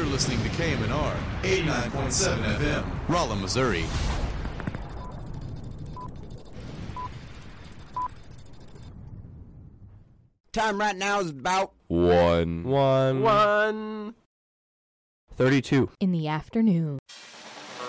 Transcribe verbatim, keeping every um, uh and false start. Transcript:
You're listening to K M N R eighty-nine point seven F M, Rolla, Missouri. Time right now is about One. One. One. Thirty-two. In the afternoon.